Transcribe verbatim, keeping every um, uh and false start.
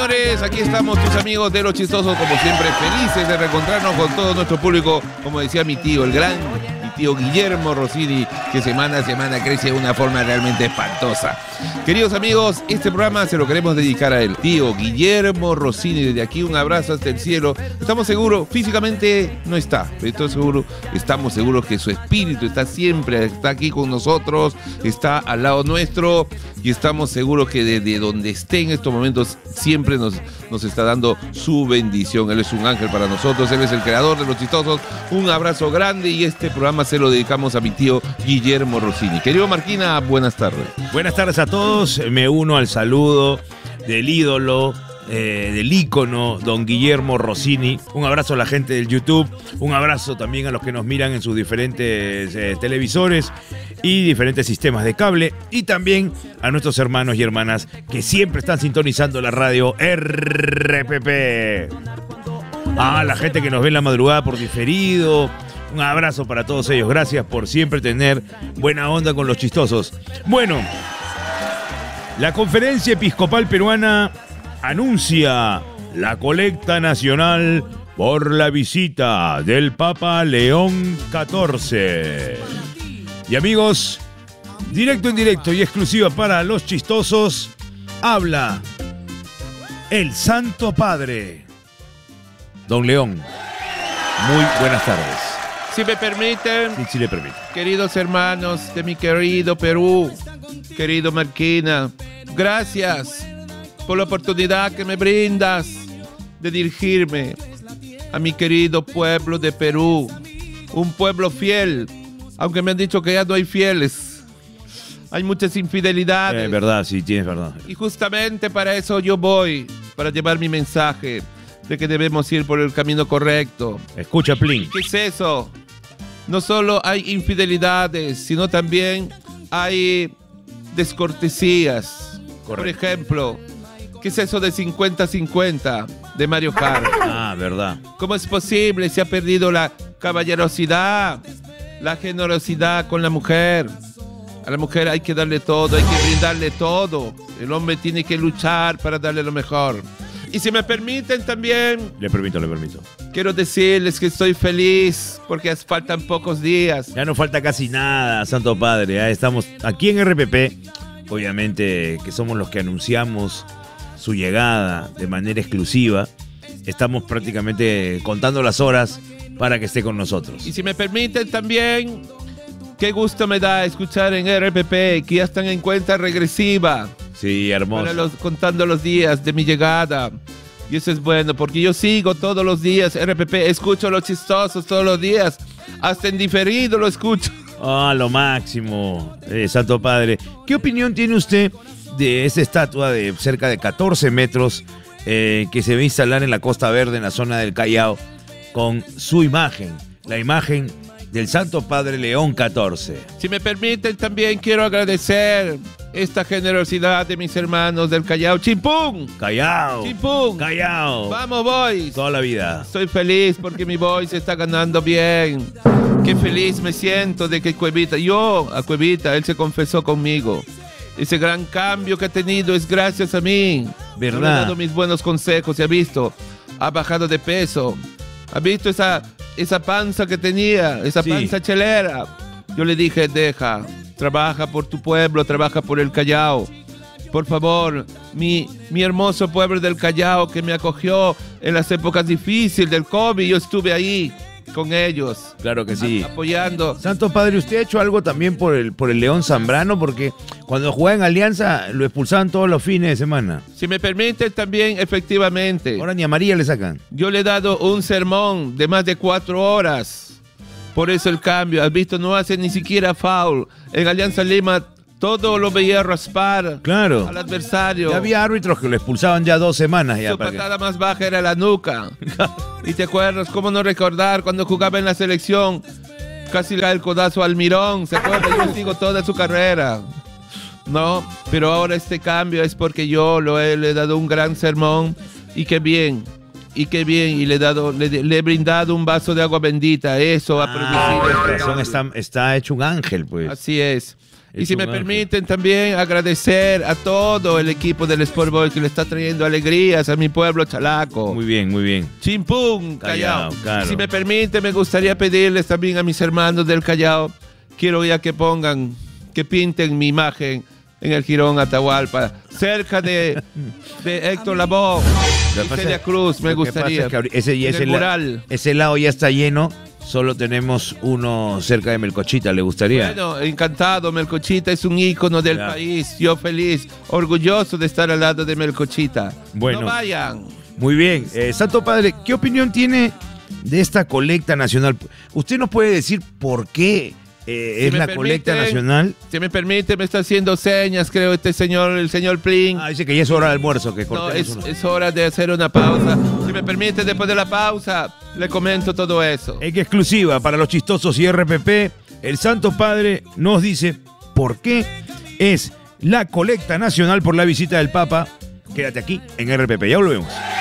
Señores, aquí estamos tus amigos de Los Chistosos, como siempre, felices de reencontrarnos con todo nuestro público, como decía mi tío, el gran mi tío Guillermo Rossini, que semana a semana crece de una forma realmente espantosa. Queridos amigos, este programa se lo queremos dedicar a él, tío Guillermo Rossini. Desde aquí un abrazo hasta el cielo. Estamos seguros, físicamente no está, pero estoy seguro, estamos seguros que su espíritu está siempre, está aquí con nosotros, está al lado nuestro, y estamos seguros que desde donde esté en estos momentos siempre nos, nos está dando su bendición. Él es un ángel para nosotros, él es el creador de Los Chistosos. Un abrazo grande, y este programa se lo dedicamos a mi tío Guillermo Rossini. Querido Marquina, buenas tardes. Buenas tardes a todos, me uno al saludo del ídolo, eh, del ícono, don Guillermo Rossini. Un abrazo a la gente del YouTube, un abrazo también a los que nos miran en sus diferentes eh, televisores y diferentes sistemas de cable, y también a nuestros hermanos y hermanas que siempre están sintonizando la radio R P P. A la gente que nos ve en la madrugada por diferido, un abrazo para todos ellos. Gracias por siempre tener buena onda con Los Chistosos. Bueno, la Conferencia Episcopal Peruana anuncia la colecta nacional por la visita del Papa León catorce. Y amigos, directo en directo y exclusiva para Los Chistosos, habla el Santo Padre, don León. Muy buenas tardes. Si me permiten, Sí, sí le permito. queridos hermanos de mi querido Perú, querido Marquina, gracias por la oportunidad que me brindas de dirigirme a mi querido pueblo de Perú, un pueblo fiel, aunque me han dicho que ya no hay fieles, hay muchas infidelidades. Es eh, verdad, sí, tienes verdad. Y justamente para eso yo voy, para llevar mi mensaje de que debemos ir por el camino correcto. Escucha, Plin. ¿Qué es eso? No solo hay infidelidades, sino también hay descortesías. Correcto. Por ejemplo, ¿qué es eso de cincuenta cincuenta de Mario Kart? Ah, verdad. ¿Cómo es posible? Se ha perdido la caballerosidad, la generosidad con la mujer. A la mujer hay que darle todo, hay que brindarle todo. El hombre tiene que luchar para darle lo mejor. Y si me permiten también, Le permito, le permito. quiero decirles que estoy feliz porque faltan pocos días. Ya no falta casi nada, Santo Padre. Ya estamos aquí en R P P, obviamente que somos los que anunciamos su llegada de manera exclusiva. Estamos prácticamente contando las horas para que esté con nosotros. Y si me permiten también, qué gusto me da escuchar en R P P que ya están en cuenta regresiva. Sí, hermoso. Para los, contando los días de mi llegada. Y eso es bueno, porque yo sigo todos los días R P P, escucho Los Chistosos todos los días, hasta en diferido lo escucho. Ah, lo máximo, eh, Santo Padre. ¿Qué opinión tiene usted de esa estatua de cerca de catorce metros eh, que se va a instalar en la Costa Verde, en la zona del Callao, con su imagen, la imagen del Santo Padre León catorce? Si me permiten, también quiero agradecer esta generosidad de mis hermanos del Callao. ¡Chimpún! Callao, ¡Chimpún! Callao, ¡Vamos, boys! toda la vida. Estoy feliz porque mi boy se está ganando bien. Qué feliz me siento de que Cuevita, yo a Cuevita, él se confesó conmigo. Ese gran cambio que ha tenido es gracias a mí. ¿Verdad? Me ha dado mis buenos consejos y ha visto, ha bajado de peso. Ha visto esa, esa panza que tenía, esa Sí. panza chelera. Yo le dije, deja, trabaja por tu pueblo, trabaja por el Callao. Por favor, mi, mi hermoso pueblo del Callao que me acogió en las épocas difíciles del COVID, yo estuve ahí con ellos, Claro que sí. apoyando. Santo Padre, ¿usted ha hecho algo también por el, por el León Zambrano? Porque cuando jugaba en Alianza lo expulsaban todos los fines de semana. Si me permiten también, efectivamente, Ahora ni a María le sacan. yo le he dado un sermón de más de cuatro horas. Por eso el cambio, has visto, no hace ni siquiera foul. En Alianza Lima todo lo veía raspar Claro. al adversario. Ya había árbitros que lo expulsaban ya dos semanas. Ya Su para que- patada más baja era la nuca. Y te acuerdas, cómo no recordar, cuando jugaba en la selección, casi le da el codazo al Mirón, ¿se acuerdan? Yo sigo toda su carrera. No, pero ahora este cambio es porque yo lo he, le he dado un gran sermón, y qué bien, y qué bien, y le he, dado, le, le he brindado un vaso de agua bendita. Eso ha Ah, producido con este razón, cambio. está, está hecho un ángel, pues. Así es. Y Es si un me ángel. permiten también agradecer a todo el equipo del Sport Boy que le está trayendo alegrías a mi pueblo chalaco. Muy bien, muy bien. Chimpún, Callao. Callao, claro. Si me permite, me gustaría pedirles también a mis hermanos del Callao, quiero ya que pongan, que pinten mi imagen en el Jirón Atahualpa, cerca de, de Héctor Lavoe Lo y que pasa- Celia Cruz, me lo que pasa gustaría. es que ahori- ese, y En ese, el la- mural. ese lado ya está lleno. Solo tenemos uno cerca de Melcochita, ¿le gustaría? Bueno, encantado, Melcochita es un ícono del Claro. país, yo feliz, orgulloso de estar al lado de Melcochita. Bueno. No vayan. Muy bien. Eh, Santo Padre, ¿qué opinión tiene de esta colecta nacional? ¿Usted nos puede decir por qué eh, Si es me la colecta permiten, nacional? Si me permite, me está haciendo señas, creo, este señor, el señor Plin. Ah, dice que ya es hora de almuerzo, que No, cortemos es, uno. es hora de hacer una pausa. Si me permite, después de la pausa, le comento todo eso. En exclusiva para los chistosos y R P P, el Santo Padre nos dice por qué es la colecta nacional por la visita del Papa. Quédate aquí en R P P, ya volvemos.